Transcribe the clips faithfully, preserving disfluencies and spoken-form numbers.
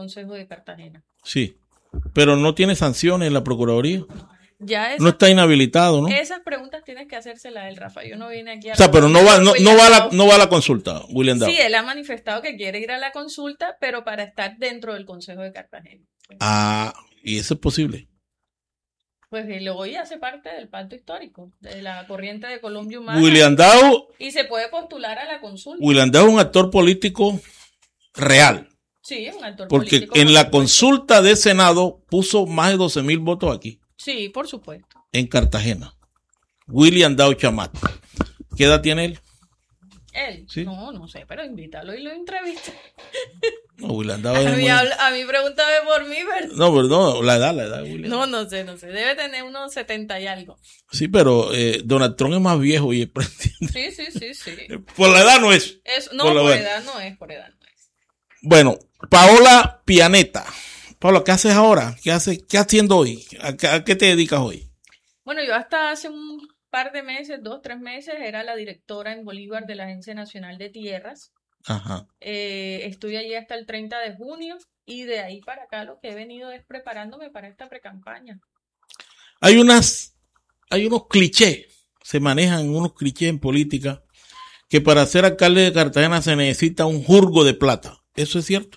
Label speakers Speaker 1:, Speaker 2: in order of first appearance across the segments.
Speaker 1: Consejo de Cartagena.
Speaker 2: Sí, pero no tiene sanciones la Procuraduría.
Speaker 1: Ya esa,
Speaker 2: no está inhabilitado, ¿no?
Speaker 1: Esas preguntas tienes que hacérselas él, Rafa. Yo no vine aquí a...
Speaker 2: O sea, pero no va, no, no va a la, no va a la consulta, William Dow.
Speaker 1: Sí, él ha manifestado que quiere ir a la consulta, pero para estar dentro del Consejo de Cartagena.
Speaker 2: Ah, y eso es posible.
Speaker 1: Pues él hoy hace parte del pacto histórico, de la corriente de Colombia Humana.
Speaker 2: William Dow.
Speaker 1: Y se puede postular a la consulta.
Speaker 2: William Dow es un actor político real.
Speaker 1: Sí, es un actor
Speaker 2: porque
Speaker 1: político.
Speaker 2: Porque en la
Speaker 1: supuesto.
Speaker 2: consulta de Senado puso más de doce mil votos aquí.
Speaker 1: Sí, por supuesto.
Speaker 2: En Cartagena. William Dow Chamat. ¿Qué edad tiene él?
Speaker 1: Él,
Speaker 2: ¿Sí?
Speaker 1: no, no sé, pero invítalo y lo entrevista.
Speaker 2: No, William Dow
Speaker 1: a,
Speaker 2: es
Speaker 1: mí
Speaker 2: muy...
Speaker 1: habla, a mí pregúntame por mí, pero...
Speaker 2: No, pero no, la edad, la edad de William.
Speaker 1: No, no sé, no sé. Debe tener unos setenta y algo.
Speaker 2: Sí, pero eh, Donald Trump es más viejo y es presidente.
Speaker 1: Sí, sí, sí, sí.
Speaker 2: Por la edad no es.
Speaker 1: es no,
Speaker 2: por,
Speaker 1: por,
Speaker 2: por
Speaker 1: edad no es, por edad no es.
Speaker 2: Bueno, Paola Pianeta. Paola, ¿qué haces ahora? ¿Qué haces, qué haciendo hoy? ¿A qué, a qué te dedicas hoy?
Speaker 1: Bueno, yo hasta hace un par de meses, dos, tres meses, era la directora en Bolívar de la Agencia Nacional de Tierras.
Speaker 2: Ajá.
Speaker 1: Eh, estoy allí hasta el treinta de junio y de ahí para acá lo que he venido es preparándome para esta precampaña.
Speaker 2: Hay unas, hay unos clichés, se manejan unos clichés en política, que para ser alcalde de Cartagena se necesita un jurgo de plata. ¿Eso es cierto?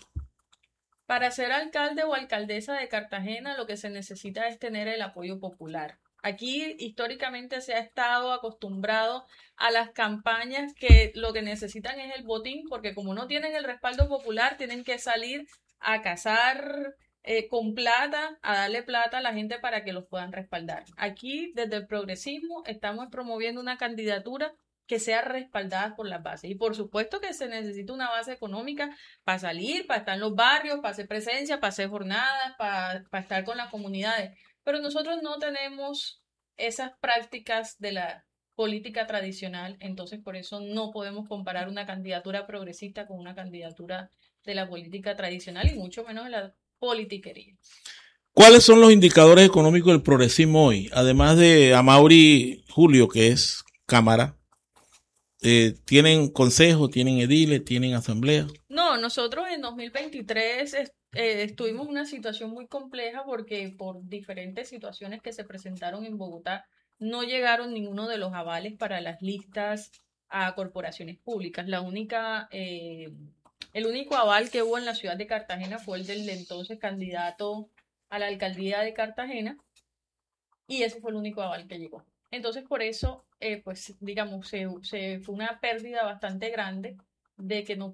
Speaker 1: Para ser alcalde o alcaldesa de Cartagena lo que se necesita es tener el apoyo popular. Aquí históricamente se ha estado acostumbrado a las campañas que lo que necesitan es el botín, porque como no tienen el respaldo popular, tienen que salir a cazar eh, con plata, a darle plata a la gente para que los puedan respaldar. Aquí, desde el progresismo, estamos promoviendo una candidatura que sea respaldada por las bases. Y por supuesto que se necesita una base económica para salir, para estar en los barrios, para hacer presencia, para hacer jornadas, para, para estar con las comunidades. Pero nosotros no tenemos esas prácticas de la política tradicional, entonces por eso no podemos comparar una candidatura progresista con una candidatura de la política tradicional y mucho menos de la politiquería.
Speaker 2: ¿Cuáles son los indicadores económicos del progresismo hoy? Además de Amaury Julio, que es Cámara, eh, ¿tienen consejo, tienen ediles, tienen asamblea?
Speaker 1: No, nosotros en dos mil veintitrés eh, estuvimos en una situación muy compleja porque por diferentes situaciones que se presentaron en Bogotá no llegaron ninguno de los avales para las listas a corporaciones públicas. La única, eh, el único aval que hubo en la ciudad de Cartagena fue el del entonces candidato a la alcaldía de Cartagena y ese fue el único aval que llegó. Entonces por eso, eh, pues digamos, se, se fue una pérdida bastante grande de que no